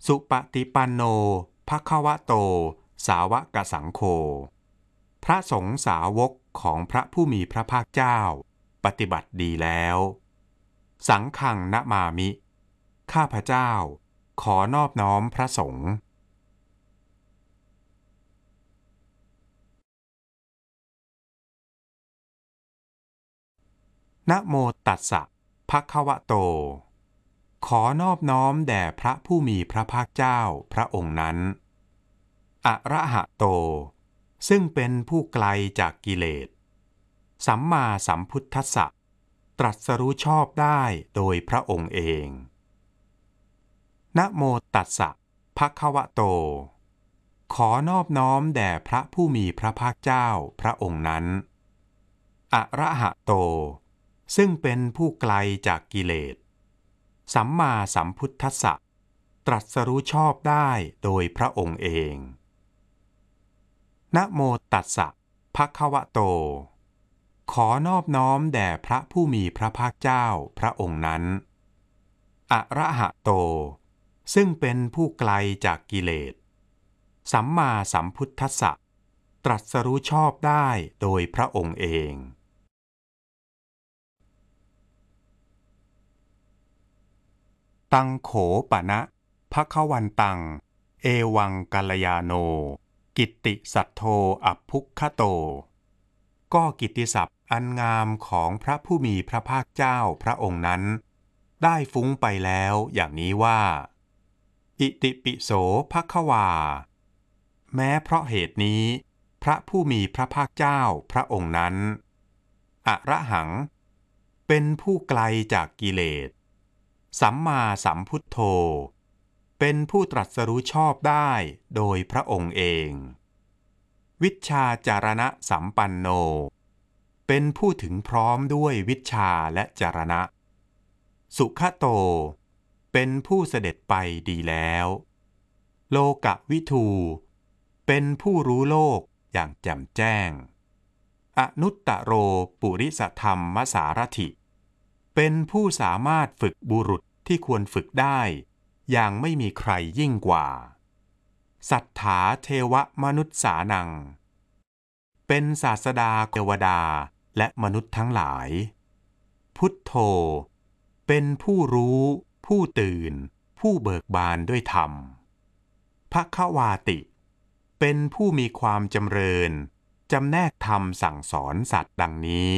สุปฏิปันโนภควโตสาวกสังโฆพระสงฆ์สาวกของพระผู้มีพระภาคเจ้าปฏิบัติดีแล้วสังฆังนะมามิข้าพเจ้าขอนอบน้อมพระสงฆ์นะโมตัสสะภะคะวะโตขอนอบน้อมแด่พระผู้มีพระภาคเจ้าพระองค์นั้นอะระหะโตซึ่งเป็นผู้ไกลจากกิเลสสัมมาสัมพุทธัสสะตรัสรู้ชอบได้โดยพระองค์เองนะโมตัสสะภะคะวะโตขอนอบน้อมแด่พระผู้มีพระภาคเจ้าพระองค์นั้นอะระหะโตซึ่งเป็นผู้ไกลจากกิเลสสัมมาสัมพุทธัสสะตรัสรู้ชอบได้โดยพระองค์เองนะโมตัสสะภะคะวะโตขอนอบน้อมแด่พระผู้มีพระภาคเจ้าพระองค์นั้นอะระหะโตซึ่งเป็นผู้ไกลจากกิเลสสัมมาสัมพุทธัสสะตรัสรู้ชอบได้โดยพระองค์เองตังโขปะนะภคะวันตังเอวังกัลยาโนกิตติสัทโธอัพพุคคะโตก็กิตติศัพท์อันงามของพระผู้มีพระภาคเจ้าพระองค์นั้นได้ฟุ้งไปแล้วอย่างนี้ว่าอิติปิโสภควาแม้เพราะเหตุนี้พระผู้มีพระภาคเจ้าพระองค์นั้นอะระหังเป็นผู้ไกลจากกิเลสสัมมาสัมพุทโธเป็นผู้ตรัสรู้ชอบได้โดยพระองค์เองวิชชาจารณะสัมปันโนเป็นผู้ถึงพร้อมด้วยวิชชาและจารณะสุขโตเป็นผู้เสด็จไปดีแล้วโลกวิทูเป็นผู้รู้โลกอย่างแจ่มแจ้งอนุตตโรปุริสธรรมสารถิเป็นผู้สามารถฝึกบุรุษที่ควรฝึกได้อย่างไม่มีใครยิ่งกว่าสัทธาเทวมนุษย์สานังเป็นศาสดาเทวดาและมนุษย์ทั้งหลายพุทโธเป็นผู้รู้ผู้ตื่นผู้เบิกบานด้วยธรรมภควาติเป็นผู้มีความจำเริญจำแนกธรรมสั่งสอนสัตว์ดังนี้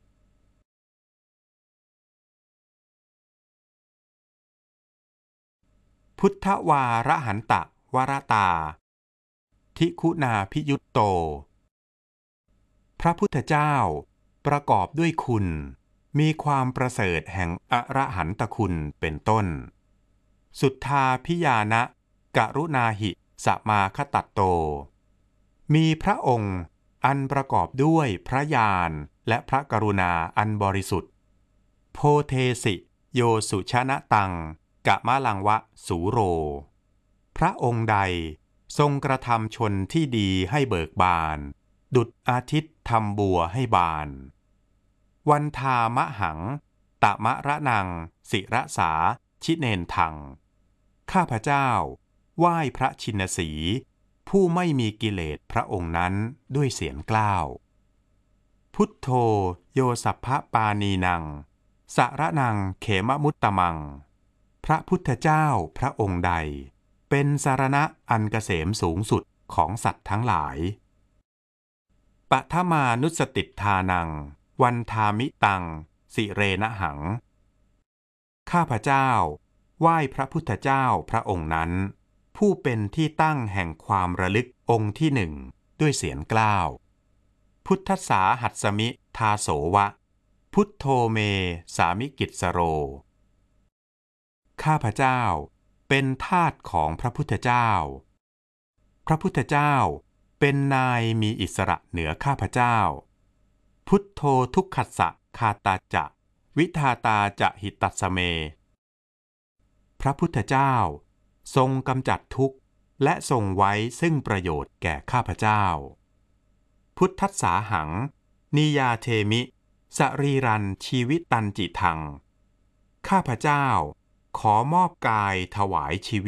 พุทธวาระหันตะวรตาทิคุณาพิยุตโตพระพุทธเจ้าประกอบด้วยคุณมีความประเสริฐแห่งอรหันตคุณเป็นต้นสุทธาพิยานะกรุณาหิสมาคตัตโตมีพระองค์อันประกอบด้วยพระญาณและพระกรุณาอันบริสุทธิ์โพเทสิโยสุชนะตังกะมะลังวะสูโรพระองค์ใดทรงกระทำชนที่ดีให้เบิกบานดุจอาทิตย์ทำบัวให้บานวันทามะหังตะมะระนังศิระสาชิเนนทังข้าพเจ้าไหว้พระชินสีผู้ไม่มีกิเลสพระองค์นั้นด้วยเสียงกล้าวพุทโธโยสัพพปานีนังสระนังเขมมุตตมังพระพุทธเจ้าพระองค์ใดเป็นสรณะอันเกษมสูงสุดของสัตว์ทั้งหลายปทมานุสติทานังวันทามิตังสิเรนะหังข้าพเจ้าไหว้พระพุทธเจ้าพระองค์นั้นผู้เป็นที่ตั้งแห่งความระลึกองค์ที่หนึ่งด้วยเสียงกล้าวพุทธสาหัสสมิทาโสวะพุทโธเมสามิกิจสโรข้าพเจ้าเป็นทาสของพระพุทธเจ้าพระพุทธเจ้าเป็นนายมีอิสระเหนือข้าพเจ้าพุทโธทุกขัสสะคาตาจะวิทาตาจะหิตัสสเมพระพุทธเจ้าทรงกำจัดทุกข์และทรงไว้ซึ่งประโยชน์แก่ข้าพเจ้าพุทธัสสาหังนิยาเทมิสรีรันชีวิตันจิทังข้าพเจ้าขอมอบกายถวายชีวิต